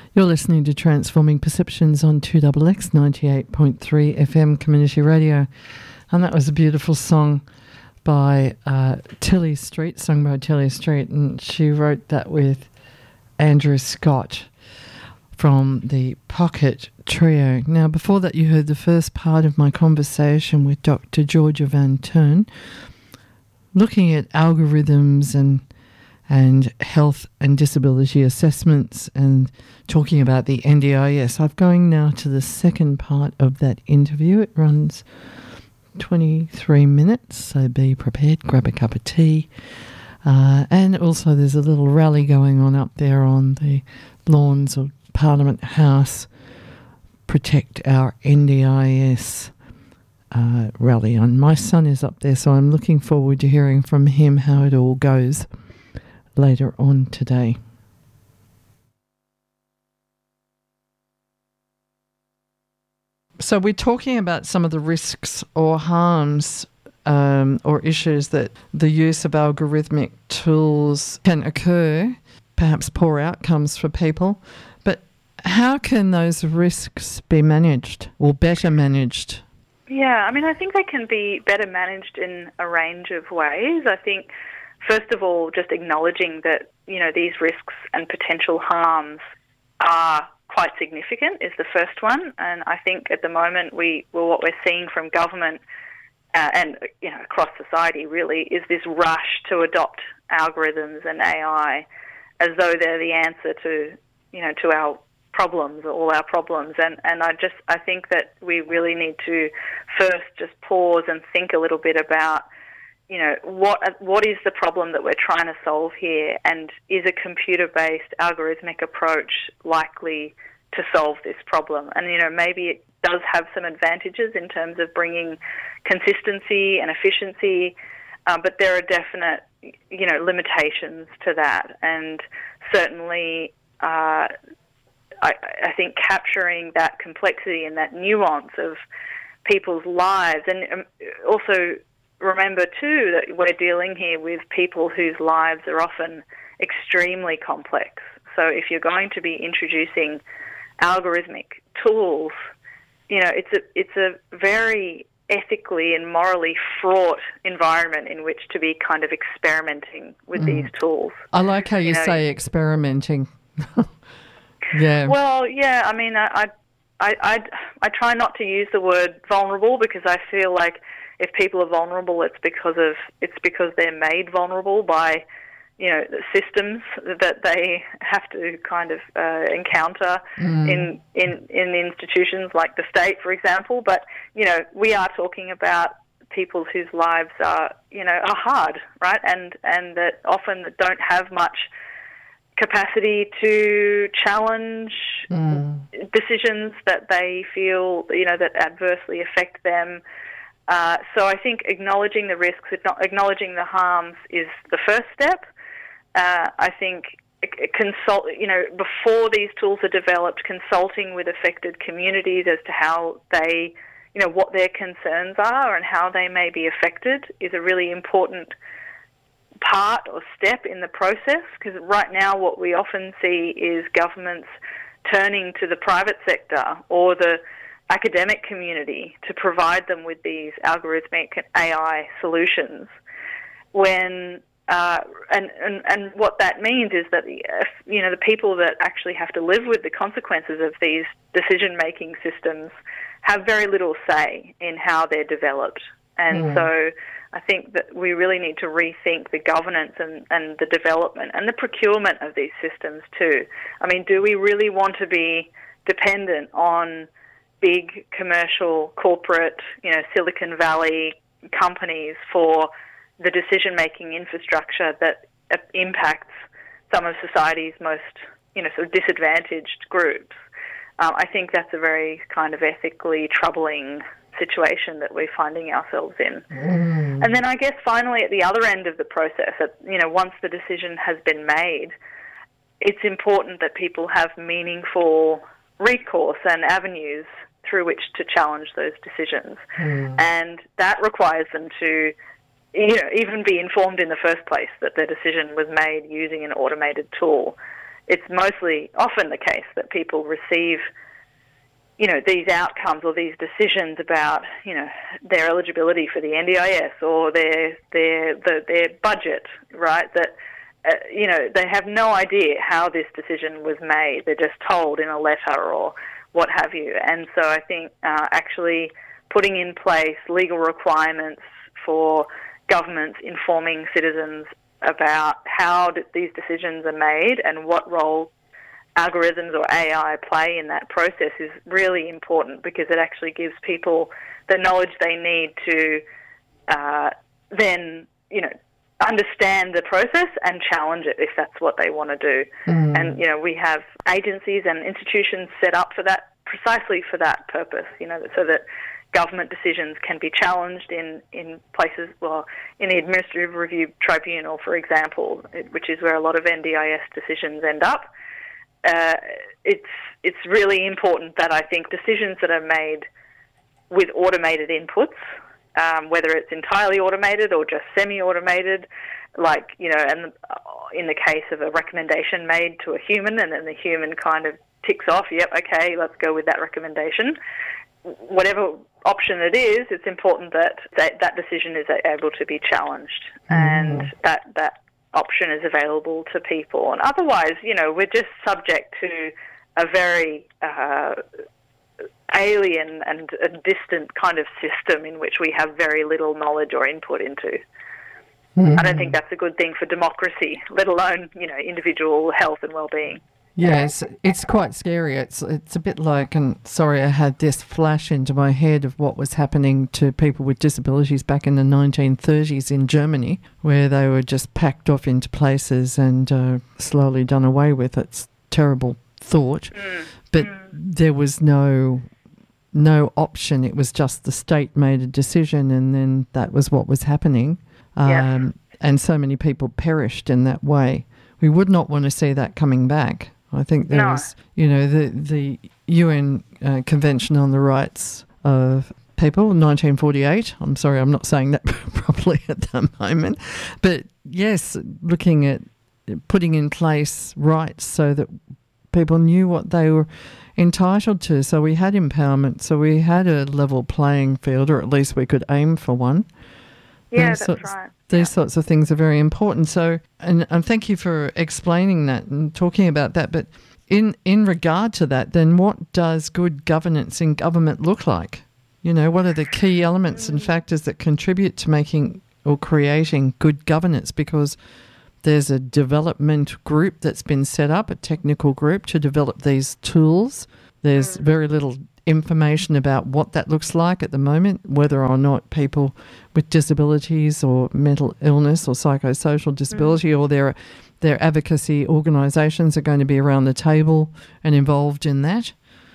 You're listening to Transforming Perceptions on 2XX 98.3 FM Community Radio. And that was a beautiful song by Tilly Street, sung by Tilly Street. And she wrote that with Andrew Scott from the Pocket Trio. Now, before that, you heard the first part of my conversation with Dr. Georgia Van Turn, looking at algorithms and health and disability assessments and talking about the NDIS. I'm going now to the second part of that interview. It runs 23 minutes, so be prepared, grab a cup of tea. And also there's a little rally going on up there on the lawns of Parliament House, Protect Our NDIS rally. And my son is up there, so I'm looking forward to hearing from him how it all goes later on today. So we're talking about some of the risks or harms or issues that the use of algorithmic tools can occur, perhaps poor outcomes for people. But how can those risks be managed or better managed? Yeah, I mean, I think they can be better managed in a range of ways. I think, first of all, just acknowledging that, you know, these risks and potential harms are quite significant is the first one. And I think at the moment what we're seeing from government and, you know, across society really is this rush to adopt algorithms and AI as though they're the answer to, you know, to our problems, all our problems. And I think that we really need to first just pause and think a little bit about, you know, what is the problem that we're trying to solve here, and is a computer-based algorithmic approach likely to solve this problem? And, you know, maybe it does have some advantages in terms of bringing consistency and efficiency, but there are definite, you know, limitations to that. And certainly I think capturing that complexity and that nuance of people's lives, and also remember too that we're dealing here with people whose lives are often extremely complex. So if you're going to be introducing algorithmic tools, you know, it's a very ethically and morally fraught environment in which to be kind of experimenting with these tools. I like how you say experimenting. Yeah. Well, yeah. I mean, I try not to use the word vulnerable, because I feel like if people are vulnerable, it's because they're made vulnerable by, you know, the systems that they have to kind of encounter in institutions like the state, for example. But, you know, we are talking about people whose lives are, you know, are hard, right? And that often don't have much capacity to challenge decisions that they feel, you know, that adversely affect them. So I think acknowledging the risks, acknowledging the harms is the first step. I think before these tools are developed, consulting with affected communities as to how they, you know, what their concerns are and how they may be affected is a really important part or step in the process, because right now what we often see is governments turning to the private sector or the academic community to provide them with these algorithmic AI solutions. When and what that means is that you know, the people that actually have to live with the consequences of these decision-making systems have very little say in how they're developed. And so I think that we really need to rethink the governance and the development and the procurement of these systems too. I mean, do we really want to be dependent on big commercial, corporate, you know, Silicon Valley companies for the decision-making infrastructure that impacts some of society's most, you know, sort of disadvantaged groups? I think that's a very kind of ethically troubling situation that we're finding ourselves in. And then I guess finally at the other end of the process, you know, once the decision has been made, it's important that people have meaningful recourse and avenues through which to challenge those decisions. And that requires them to, you know, even be informed in the first place that their decision was made using an automated tool. it's often the case that people receive, these outcomes or these decisions about, their eligibility for the NDIS or their budget, right? That, they have no idea how this decision was made. They're just told in a letter or what have you. And so I think actually putting in place legal requirements for governments informing citizens about how these decisions are made and what role algorithms or AI play in that process is really important, because it actually gives people the knowledge they need to then, understand the process and challenge it if that's what they want to do. And, we have agencies and institutions set up for that, precisely for that purpose, so that government decisions can be challenged in places, in the Administrative Review Tribunal, for example, which is where a lot of NDIS decisions end up. It's really important that I think decisions that are made with automated inputs, whether it's entirely automated or just semi-automated, and in the case of a recommendation made to a human and then the human kind of ticks off, yep, okay, let's go with that recommendation. Whatever option it is, it's important that that decision is able to be challenged and that option is available to people. And otherwise, we're just subject to a very alien and a distant kind of system in which we have very little knowledge or input into. I don't think that's a good thing for democracy, let alone, individual health and well-being. Yes, it's quite scary. It's a bit like, and sorry, I had this flash into my head of what was happening to people with disabilities back in the 1930s in Germany, where they were just packed off into places and slowly done away with. It's terrible thought, but there was no option. It was just the state made a decision, and then that was what was happening. And so many people perished in that way. We would not want to see that coming back. I think there was, the UN Convention on the Rights of People, 1948. I'm sorry, I'm not saying that properly at the moment. But yes, looking at putting in place rights so that people knew what they were entitled to. So we had empowerment, so we had a level playing field, or at least we could aim for one. Yeah, that's right. These sorts of things are very important. So, and thank you for explaining that and talking about that. But in regard to that, then what does good governance in government look like? What are the key elements and factors that contribute to making or creating good governance? Because there's a development group that's been set up, a technical group to develop these tools. There's very little information about what that looks like at the moment, whether or not people with disabilities or mental illness or psychosocial disability or their advocacy organisations are going to be around the table and involved in that.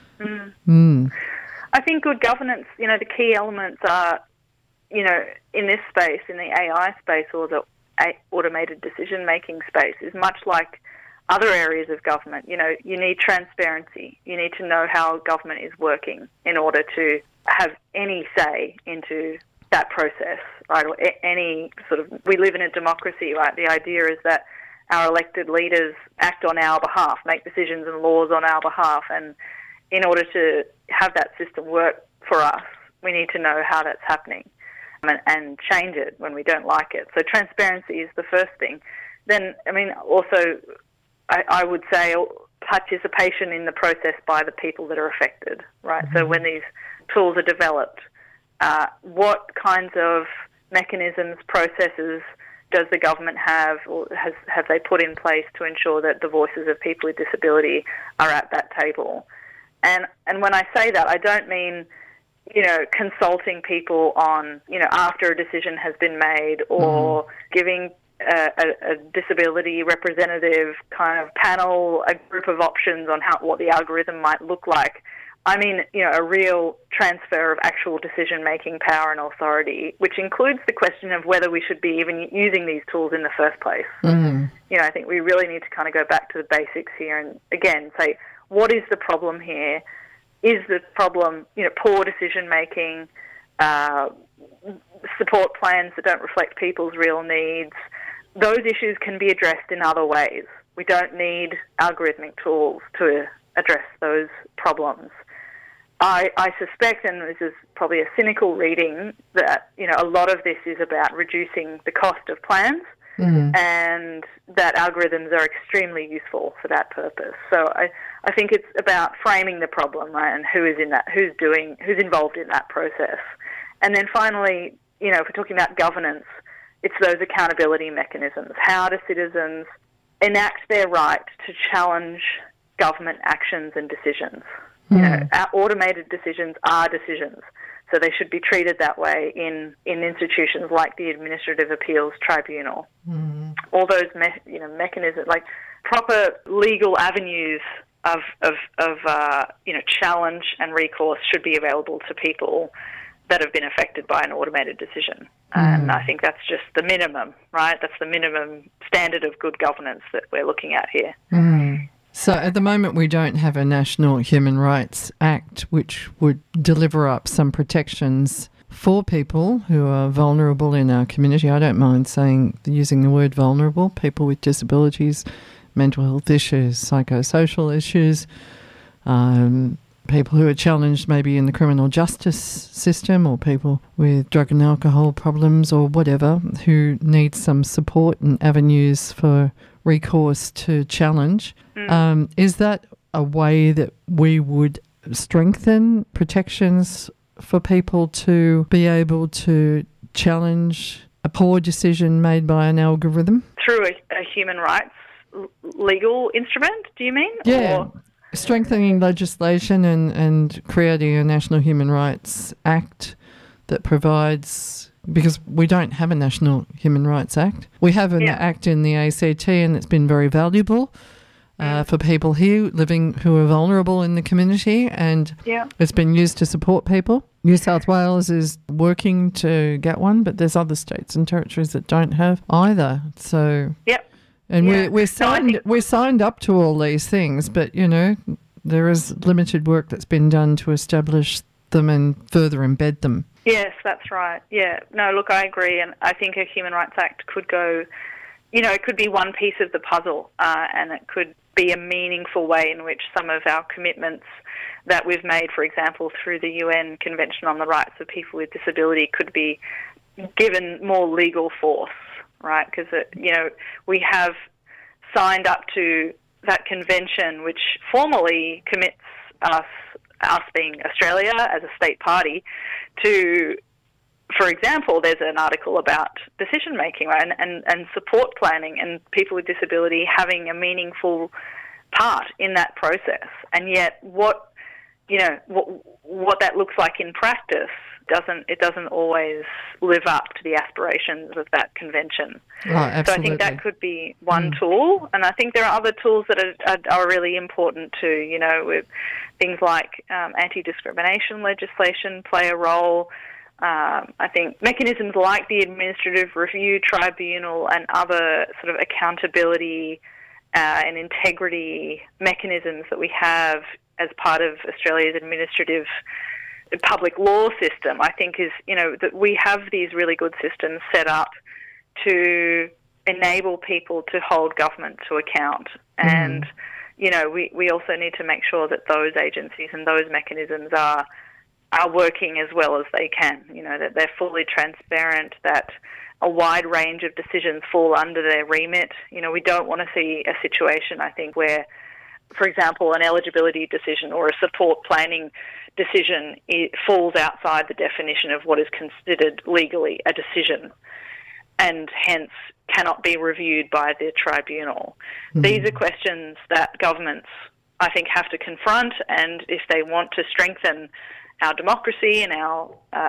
I think good governance, the key elements are, in this space, in the AI space or the automated decision-making space, is much like other areas of government. You need transparency. You need to know how government is working in order to have any say into that process, right? Or any sort of, we live in a democracy, right? The idea is that our elected leaders act on our behalf, make decisions and laws on our behalf. And in order to have that system work for us, we need to know how that's happening and change it when we don't like it. So transparency is the first thing. Then, also, I would say participation in the process by the people that are affected, right? So when these tools are developed, what kinds of mechanisms, processes does the government have, or have they put in place to ensure that the voices of people with disability are at that table? And when I say that, I don't mean, consulting people on, after a decision has been made, or giving a disability representative kind of panel, a group of options on what the algorithm might look like. I mean, a real transfer of actual decision-making power and authority, which includes the question of whether we should be even using these tools in the first place. I think we really need to kind of go back to the basics here and, again, say, what is the problem here? Is the problem, poor decision-making, support plans that don't reflect people's real needs? Those issues can be addressed in other ways, We don't need algorithmic tools to address those problems. I suspect, and this is probably a cynical reading, that a lot of this is about reducing the cost of plans, and that algorithms are extremely useful for that purpose. So I think it's about framing the problem, right, and who's involved in that process. And then finally, if we're talking about governance, it's those accountability mechanisms. How do citizens enact their right to challenge government actions and decisions? Our automated decisions are decisions, so they should be treated that way in institutions like the Administrative Appeals Tribunal. All those mechanisms, like proper legal avenues of challenge and recourse, should be available to people that have been affected by an automated decision. And I think that's just the minimum, right? That's the minimum standard of good governance that we're looking at here. So at the moment we don't have a National Human Rights Act which would deliver up some protections for people who are vulnerable in our community. I don't mind using the word vulnerable, people with disabilities, mental health issues, psychosocial issues, people who are challenged maybe in the criminal justice system, or people with drug and alcohol problems or whatever, who need some support and avenues for recourse to challenge. Is that a way that we would strengthen protections for people to be able to challenge a poor decision made by an algorithm? Through a human rights legal instrument, do you mean? Yeah. Or strengthening legislation and creating a National Human Rights Act that provides, because we don't have a National Human Rights Act. We have an act in the ACT, and it's been very valuable for people here living who are vulnerable in the community, and it's been used to support people. New South Wales is working to get one, but there's other states and territories that don't have either. So and we're signed up to all these things, but there is limited work that's been done to establish them and further embed them. Yes, that's right. Yeah. No, look, I agree, and I think a Human Rights Act could go, it could be one piece of the puzzle, and it could be a meaningful way in which some of our commitments that we've made, for example, through the UN Convention on the Rights of People with Disability, could be given more legal force, right? Because, we have signed up to that convention, which formally commits us being Australia as a state party, to, for example, there's an article about decision making, right, and support planning, and people with disability having a meaningful part in that process. And yet, what that looks like in practice doesn't always live up to the aspirations of that convention. Oh, absolutely. So I think that could be one tool, and I think there are other tools that are really important too. With things like anti-discrimination legislation play a role. I think mechanisms like the Administrative Review Tribunal and other sort of accountability and integrity mechanisms that we have as part of Australia's administrative public law system, I think is, that we have these really good systems set up to enable people to hold government to account. And, we also need to make sure that those agencies and those mechanisms are working as well as they can, that they're fully transparent, that a wide range of decisions fall under their remit. We don't want to see a situation, I think, where, for example, an eligibility decision or a support planning decision, it falls outside the definition of what is considered legally a decision, and hence cannot be reviewed by the tribunal. These are questions that governments, I think, have to confront, and if they want to strengthen our democracy and our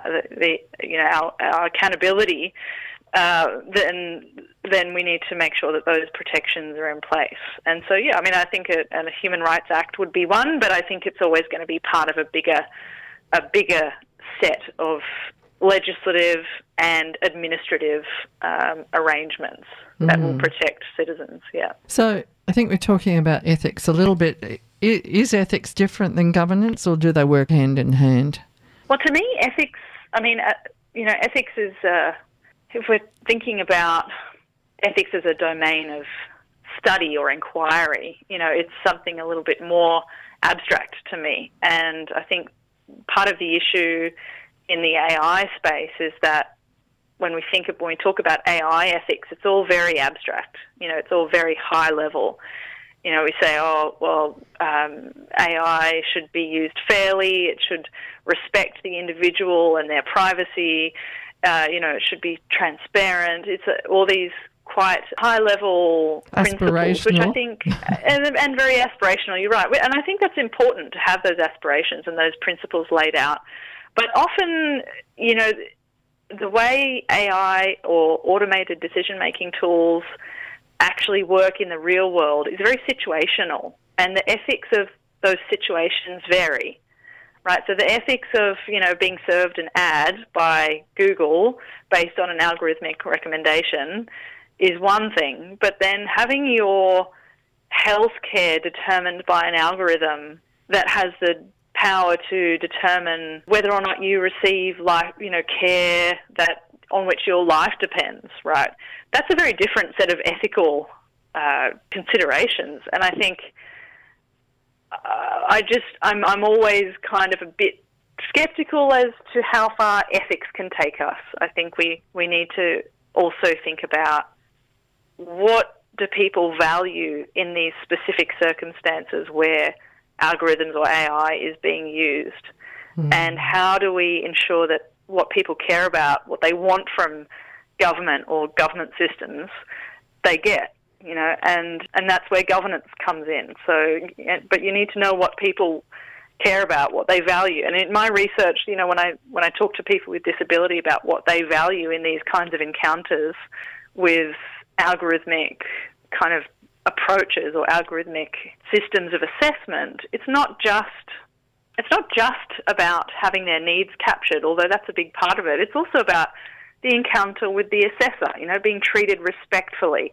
accountability, then we need to make sure that those protections are in place. And so, I think a Human Rights Act would be one, but I think it's always going to be part of a bigger set of legislative and administrative arrangements that will protect citizens. Yeah. So I think we're talking about ethics a little bit. Is ethics different than governance, or do they work hand in hand? Well, to me, ethics, ethics is, if we're thinking about ethics as a domain of study or inquiry. It's something a little bit more abstract to me. And I think part of the issue in the AI space is that when we talk about AI ethics, it's all very abstract. It's all very high level. We say, AI should be used fairly. It should respect the individual and their privacy. It should be transparent. It's all these quite high-level principles, which I think, and very aspirational. You're right, and I think that's important to have those aspirations and those principles laid out. But often, the way AI or automated decision-making tools actually work in the real world is very situational, and the ethics of those situations vary. Right, so the ethics of, being served an ad by Google based on an algorithmic recommendation is one thing, but then having your healthcare determined by an algorithm that has the power to determine whether or not you receive care on which your life depends, right? That's a very different set of ethical considerations, and I think I'm always kind of a bit sceptical as to how far ethics can take us. I think we need to also think about what do people value in these specific circumstances where algorithms or AI is being used, and how do we ensure that what people care about, what they want from government or government systems, they get. And that's where governance comes in. So, but you need to know what people care about, what they value. And in my research, when I talk to people with disability about what they value in these kinds of encounters with algorithmic kind of approaches or algorithmic systems of assessment, it's not just about having their needs captured, although that's a big part of it. It's also about the encounter with the assessor, being treated respectfully.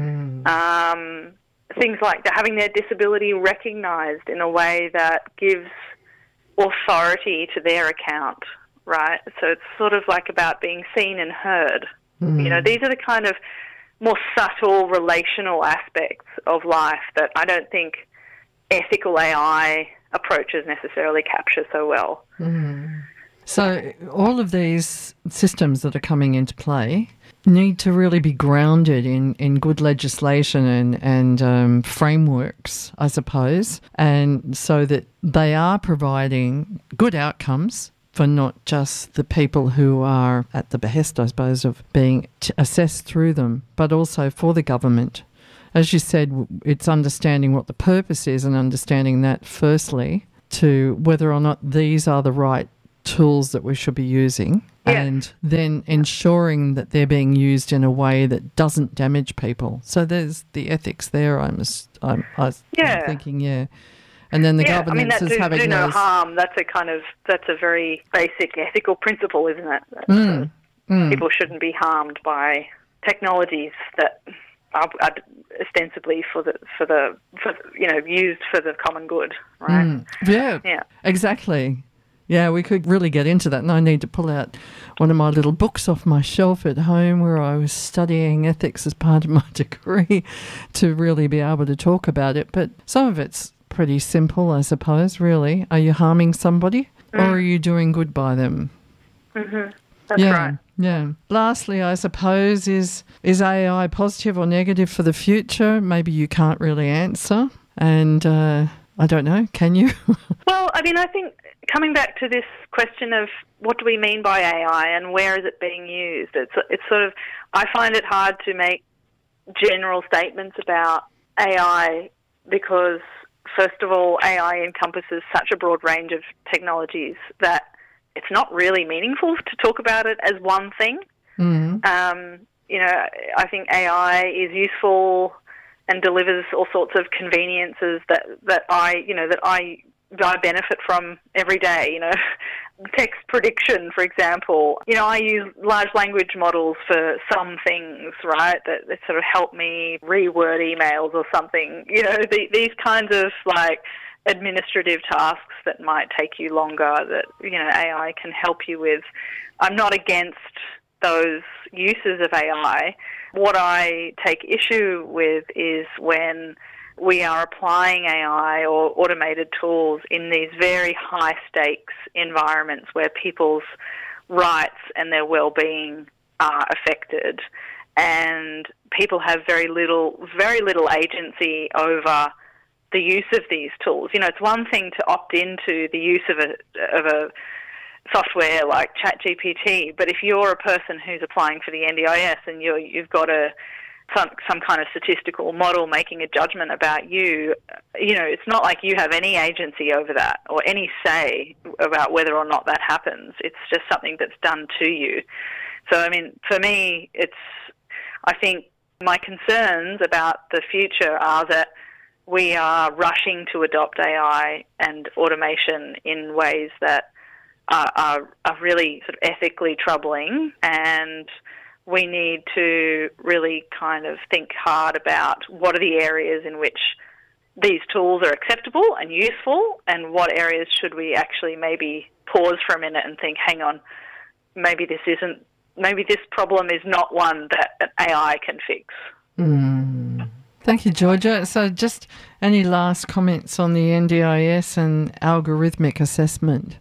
Things like that, having their disability recognised in a way that gives authority to their account, right? So it's sort of like about being seen and heard. These are the kind of more subtle relational aspects of life that I don't think ethical AI approaches necessarily capture so well. So all of these systems that are coming into play need to really be grounded in good legislation and frameworks, I suppose, and so that they are providing good outcomes for not just the people who are at the behest, I suppose, of being assessed through them, but also for the government. As you said, it's understanding what the purpose is and understanding that firstly, to whether or not these are the right tools that we should be using, and then ensuring that they're being used in a way that doesn't damage people. So there's the ethics there. I'm thinking, and then the governance is having do no harm. That's a very basic ethical principle, isn't it? People shouldn't be harmed by technologies that are ostensibly used for the common good, right? Yeah, exactly. Yeah, we could really get into that, and I need to pull out one of my little books off my shelf at home where I was studying ethics as part of my degree to really be able to talk about it. But some of it's pretty simple, I suppose, really. Are you harming somebody or are you doing good by them? That's right. Yeah. Lastly, I suppose, is AI positive or negative for the future? Maybe you can't really answer. And I don't know, can you? Well, I think coming back to this question of what do we mean by AI and where is it being used, it's sort of, I find it hard to make general statements about AI because, first of all, AI encompasses such a broad range of technologies that it's not really meaningful to talk about it as one thing. I think AI is useful and delivers all sorts of conveniences that I benefit from every day. Text prediction, for example. I use large language models for some things, right? That sort of help me reword emails or something. These kinds of administrative tasks that might take you longer that AI can help you with. I'm not against those uses of AI. What I take issue with is when we are applying AI or automated tools in these very high-stakes environments where people's rights and their well-being are affected, and people have very little agency over the use of these tools. You know, it's one thing to opt into the use of a software like ChatGPT, but if you're a person who's applying for the NDIS and you've got some kind of statistical model making a judgment about you, you know, it's not like you have any agency over that or any say about whether or not that happens. It's just something that's done to you. So, I mean, for me, I think my concerns about the future are that we are rushing to adopt AI and automation in ways that are really sort of ethically troubling, and we need to really kind of think hard about what are the areas in which these tools are acceptable and useful, and what areas should we actually maybe pause for a minute and think, hang on, maybe this problem is not one that an AI can fix. Thank you, Georgia. So just any last comments on the NDIS and algorithmic assessment?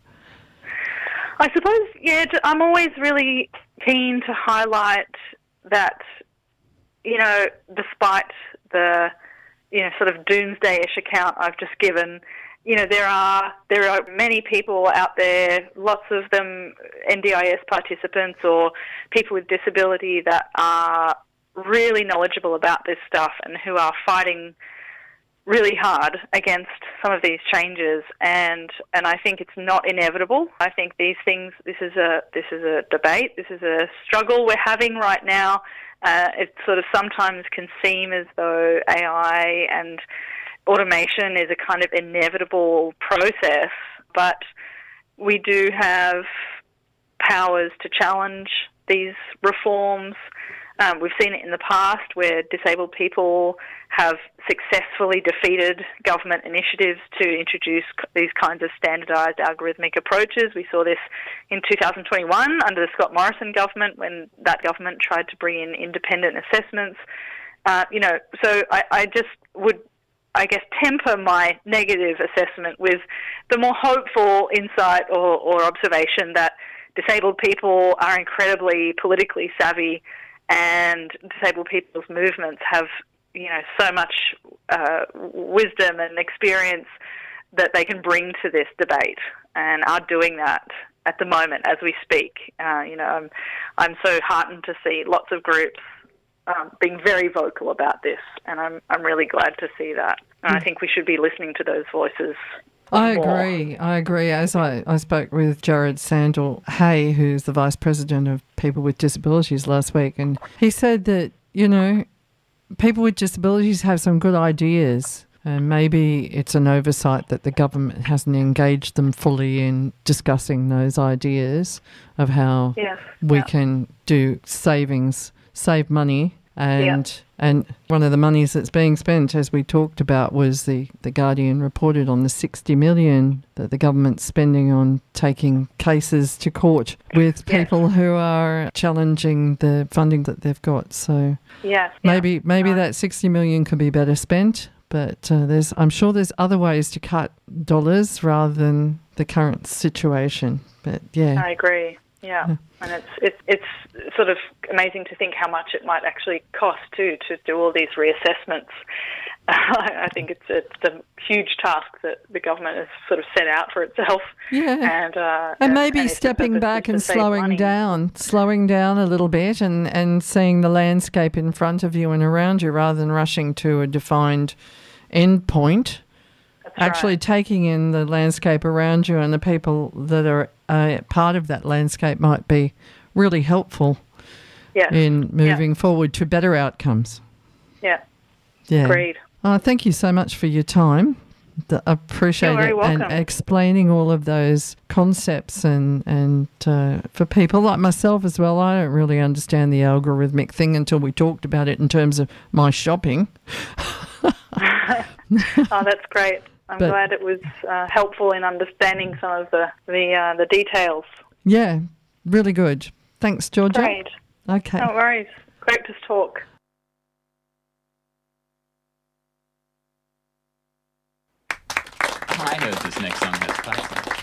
I suppose, yeah, I'm always really keen to highlight that, you know, despite the, you know, sort of doomsday-ish account I've just given, you know, there are many people out there, lots of them NDIS participants or people with disability that are really knowledgeable about this stuff and who are fighting really hard against some of these changes, and I think it's not inevitable. I think these things, this is a debate, this is a struggle we're having right now. It sort of sometimes can seem as though AI and automation is a kind of inevitable process, but we do have powers to challenge these reforms. We've seen it in the past where disabled people have successfully defeated government initiatives to introduce these kinds of standardised algorithmic approaches. We saw this in 2021 under the Scott Morrison government when that government tried to bring in independent assessments. You know, so I just would, I guess, temper my negative assessment with the more hopeful insight or observation that disabled people are incredibly politically savvy, and disabled people's movements have, you know, so much wisdom and experience that they can bring to this debate, and are doing that at the moment as we speak. You know, I'm so heartened to see lots of groups being very vocal about this, and I'm really glad to see that. And I think we should be listening to those voices. I agree. As I spoke with Jared Sandel-Hay, who's the Vice President of People with Disabilities last week, and he said that, you know, people with disabilities have some good ideas, and maybe it's an oversight that the government hasn't engaged them fully in discussing those ideas of how we can do savings, save money. And one of the monies that's being spent, as we talked about, was the Guardian reported on the $60 million that the government's spending on taking cases to court with people who are challenging the funding that they've got. So maybe that $60 million could be better spent, but I'm sure there's other ways to cut dollars rather than the current situation. But I agree. Yeah, and it's sort of amazing to think how much it might actually cost too to do all these reassessments. I think it's a huge task that the government has sort of set out for itself. Yeah, and maybe stepping back and slowing down a little bit and seeing the landscape in front of you and around you rather than rushing to a defined end point. Actually taking in the landscape around you and the people that are part of that landscape might be really helpful in moving forward to better outcomes. Yeah. Agreed. Thank you so much for your time. I appreciate it and explaining all of those concepts and for people like myself as well. I don't really understand the algorithmic thing until we talked about it in terms of my shopping. That's great. I'm glad it was helpful in understanding some of the details. Yeah, really good. Thanks, Georgia. Great. Okay. No worries. Great to talk. I heard this next song